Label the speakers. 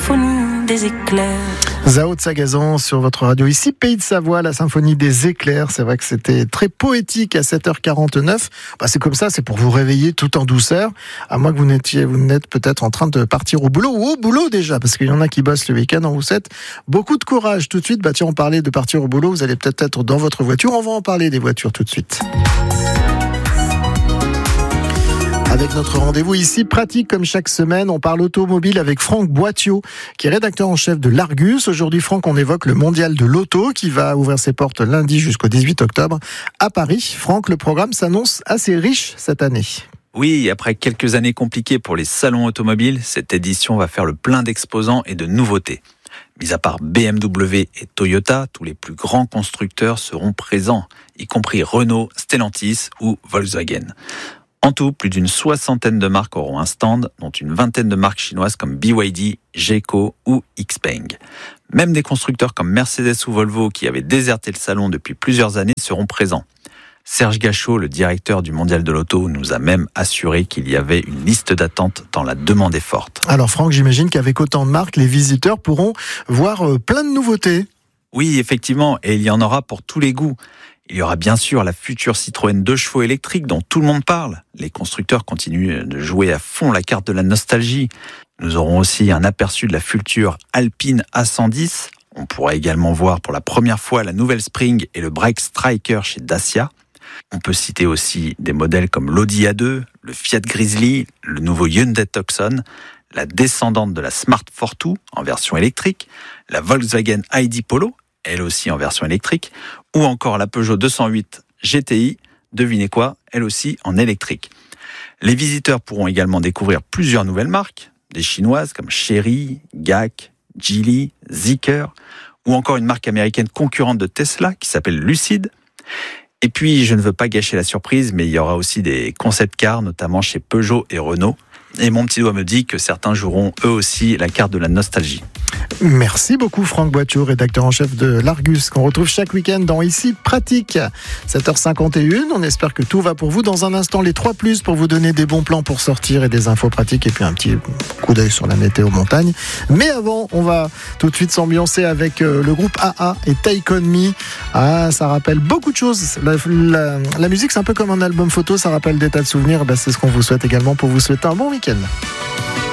Speaker 1: symphonie des éclairs.
Speaker 2: Zao de Sagazan sur votre radio ici, Pays de Savoie, la symphonie des éclairs. C'est vrai que c'était très poétique à 7h49. C'est comme ça, c'est pour vous réveiller tout en douceur. À moins que vous n'êtes peut-être en train de partir au boulot ou au boulot déjà, parce qu'il y en a qui bossent le week-end. On vous souhaite beaucoup de courage. Tout de suite, tiens, on parlait de partir au boulot. Vous allez peut-être être dans votre voiture. On va en parler des voitures tout de suite. Avec notre rendez-vous ici, pratique comme chaque semaine, on parle automobile avec Franck Boittiot, qui est rédacteur en chef de l'Argus. Aujourd'hui, Franck, on évoque le mondial de l'auto qui va ouvrir ses portes lundi jusqu'au 18 octobre à Paris. Franck, le programme s'annonce assez riche cette année.
Speaker 3: Oui, après quelques années compliquées pour les salons automobiles, cette édition va faire le plein d'exposants et de nouveautés. Mis à part BMW et Toyota, tous les plus grands constructeurs seront présents, y compris Renault, Stellantis ou Volkswagen. En tout, plus d'une 60aine de marques auront un stand, dont une 20aine de marques chinoises comme BYD, Geco ou Xpeng. Même des constructeurs comme Mercedes ou Volvo qui avaient déserté le salon depuis plusieurs années seront présents. Serge Gachot, le directeur du Mondial de l'Auto, nous a même assuré qu'il y avait une liste d'attente tant la demande est forte.
Speaker 2: Alors Franck, j'imagine qu'avec autant de marques, les visiteurs pourront voir plein de nouveautés.
Speaker 3: Oui, effectivement, et il y en aura pour tous les goûts. Il y aura bien sûr la future Citroën 2 chevaux électrique dont tout le monde parle. Les constructeurs continuent de jouer à fond la carte de la nostalgie. Nous aurons aussi un aperçu de la future Alpine A110. On pourra également voir pour la première fois la nouvelle Spring et le Break Striker chez Dacia. On peut citer aussi des modèles comme l'Audi A2, le Fiat Grizzly, le nouveau Hyundai Tucson, la descendante de la Smart Fortwo en version électrique, la Volkswagen ID Polo, elle aussi en version électrique, ou encore la Peugeot 208 GTI, devinez quoi, elle aussi en électrique. Les visiteurs pourront également découvrir plusieurs nouvelles marques, des chinoises comme Chery, GAC, Geely, Zeekr, ou encore une marque américaine concurrente de Tesla qui s'appelle Lucid. Et puis, je ne veux pas gâcher la surprise, mais il y aura aussi des concept cars, notamment chez Peugeot et Renault. Et mon petit doigt me dit que certains joueront eux aussi la carte de la nostalgie.
Speaker 2: Merci beaucoup Franck Boittiot, rédacteur en chef de l'Argus, qu'on retrouve chaque week-end dans Ici Pratique. 7h51, on espère que tout va pour vous. Dans un instant, les 3+, pour vous donner des bons plans pour sortir et des infos pratiques, et puis un petit coup d'œil sur la météo montagne. Mais avant, on va tout de suite s'ambiancer avec le groupe AA et Take On Me. Ça rappelle beaucoup de choses. La musique, c'est un peu comme un album photo, ça rappelle des tas de souvenirs. C'est ce qu'on vous souhaite également pour vous souhaiter un bon week-end.